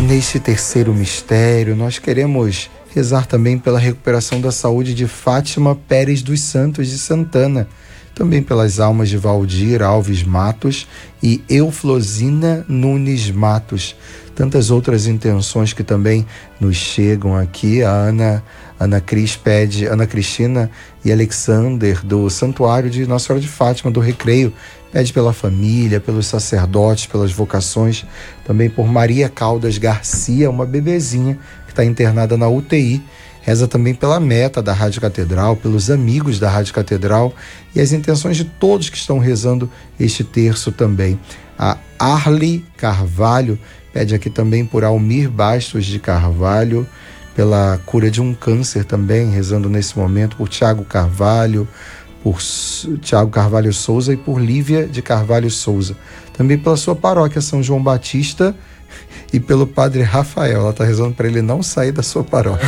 neste terceiro mistério, nós queremos rezar também pela recuperação da saúde de Fátima Pérez dos Santos de Santana, também pelas almas de Valdir Alves Matos e Euflosina Nunes Matos. Tantas outras intenções que também nos chegam aqui. A Ana Cristina e Alexander, do Santuário de Nossa Senhora de Fátima, do Recreio, pede pela família, pelos sacerdotes, pelas vocações, também por Maria Caldas Garcia, uma bebezinha que está internada na UTI. Reza também pela meta da Rádio Catedral, pelos amigos da Rádio Catedral e as intenções de todos que estão rezando este terço também. A Arli Carvalho pede aqui também por Almir Bastos de Carvalho, pela cura de um câncer também, rezando nesse momento por Tiago Carvalho Souza e por Lívia de Carvalho Souza. Também pela sua paróquia São João Batista e pelo padre Rafael. Ela está rezando para ele não sair da sua paróquia.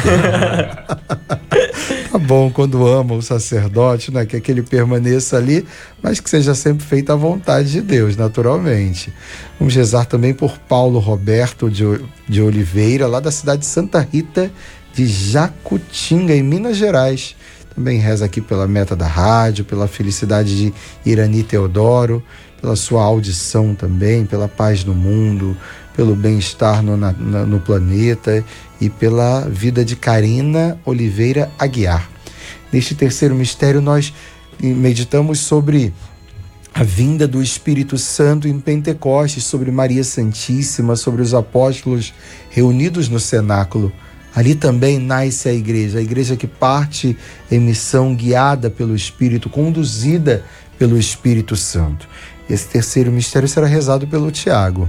Tá bom, quando ama o sacerdote, né, que ele permaneça ali, mas que seja sempre feita a vontade de Deus, naturalmente. Vamos rezar também por Paulo Roberto de Oliveira, lá da cidade de Santa Rita de Jacutinga, em Minas Gerais. Também reza aqui pela meta da rádio, pela felicidade de Irani Teodoro, pela sua audição também, pela paz no mundo, pelo bem-estar no planeta e pela vida de Karina Oliveira Aguiar. Neste terceiro mistério, nós meditamos sobre a vinda do Espírito Santo em Pentecostes, sobre Maria Santíssima, sobre os apóstolos reunidos no cenáculo. Ali também nasce a igreja que parte em missão guiada pelo Espírito, conduzida pelo Espírito Santo. Esse terceiro mistério será rezado pelo Tiago.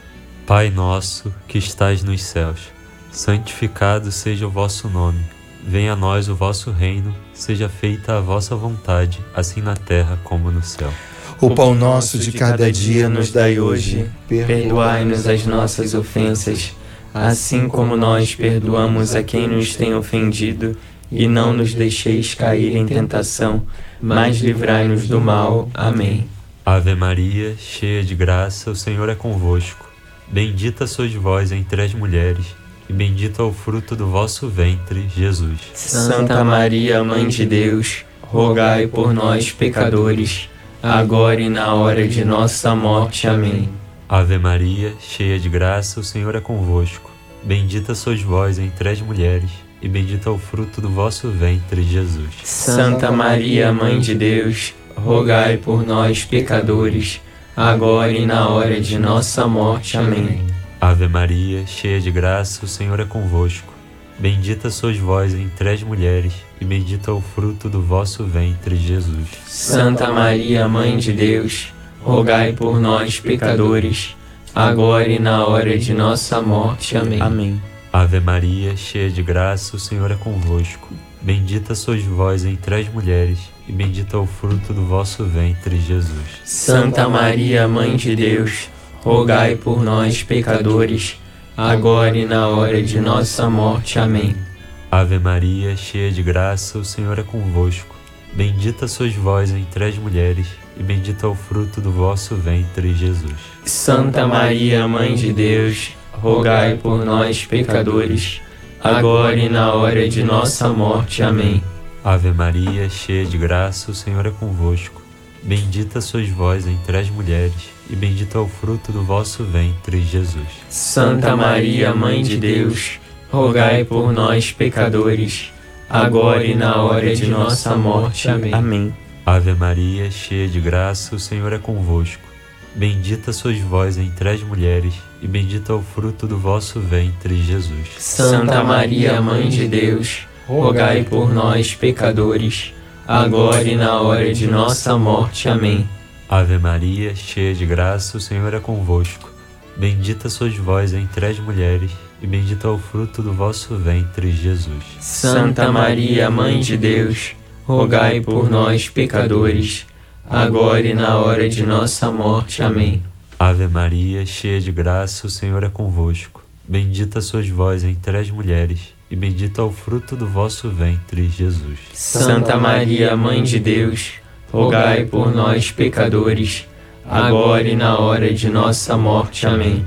Pai nosso, que estais nos céus, santificado seja o vosso nome. Venha a nós o vosso reino, seja feita a vossa vontade, assim na terra como no céu. O pão nosso de cada dia nos dai hoje. Perdoai-nos as nossas ofensas, assim como nós perdoamos a quem nos tem ofendido, e não nos deixeis cair em tentação, mas livrai-nos do mal. Amém. Ave Maria, cheia de graça, o Senhor é convosco. Bendita sois vós entre as mulheres, e bendito é o fruto do vosso ventre, Jesus. Santa Maria, Mãe de Deus, rogai por nós, pecadores, agora e na hora de nossa morte. Amém. Ave Maria, cheia de graça, o Senhor é convosco. Bendita sois vós entre as mulheres, e bendito é o fruto do vosso ventre, Jesus. Santa Maria, Mãe de Deus, rogai por nós, pecadores, agora e na hora de nossa morte. Amém. Ave Maria, cheia de graça, o Senhor é convosco. Bendita sois vós entre as mulheres, e bendito é o fruto do vosso ventre, Jesus. Santa Maria, Mãe de Deus, rogai por nós, pecadores, agora e na hora de nossa morte. Amém. Amém. Ave Maria, cheia de graça, o Senhor é convosco. Bendita sois vós entre as mulheres, e bendito é o fruto do vosso ventre, Jesus. Santa Maria, Mãe de Deus, rogai por nós, pecadores, agora e na hora de nossa morte. Amém. Ave Maria, cheia de graça, o Senhor é convosco. Bendita sois vós entre as mulheres, e bendito é o fruto do vosso ventre, Jesus. Santa Maria, Mãe de Deus, rogai por nós, pecadores, agora e na hora de nossa morte. Amém. Ave Maria, cheia de graça, o Senhor é convosco. Bendita sois vós entre as mulheres, e bendito é o fruto do vosso ventre, Jesus. Santa Maria, Mãe de Deus, rogai por nós, pecadores, agora e na hora de nossa morte. Amém. Amém. Ave Maria, cheia de graça, o Senhor é convosco. Bendita sois vós entre as mulheres, e bendito é o fruto do vosso ventre, Jesus. Santa Maria, Mãe de Deus, rogai por nós, pecadores, agora e na hora de nossa morte. Amém. Ave Maria, cheia de graça, o Senhor é convosco. Bendita sois vós entre as mulheres, e bendito é o fruto do vosso ventre, Jesus. Santa Maria, Mãe de Deus, rogai por nós, pecadores, agora e na hora de nossa morte. Amém. Ave Maria, cheia de graça, o Senhor é convosco. Bendita sois vós entre as mulheres, e bendito é o fruto do vosso ventre, Jesus. Santa Maria, Mãe de Deus, rogai por nós, pecadores, agora e na hora de nossa morte. Amém.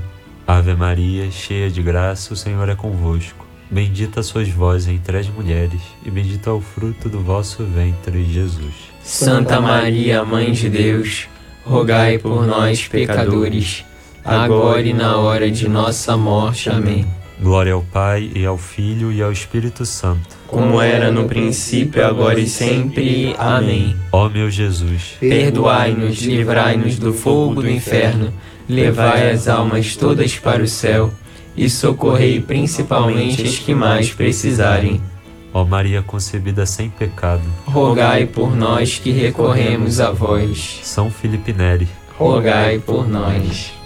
Ave Maria, cheia de graça, o Senhor é convosco. Bendita sois vós entre as mulheres, e bendito é o fruto do vosso ventre, Jesus. Santa Maria, Mãe de Deus, rogai por nós, pecadores, agora e na hora de nossa morte. Amém. Glória ao Pai, e ao Filho, e ao Espírito Santo. Como era no princípio, agora e sempre. Amém. Ó meu Jesus, Perdoai-nos, livrai-nos do fogo do inferno, levai as almas todas para o céu e socorrei principalmente as que mais precisarem. ó Maria concebida sem pecado, Rogai por nós que recorremos a vós. São Filipe Neri, Rogai por nós.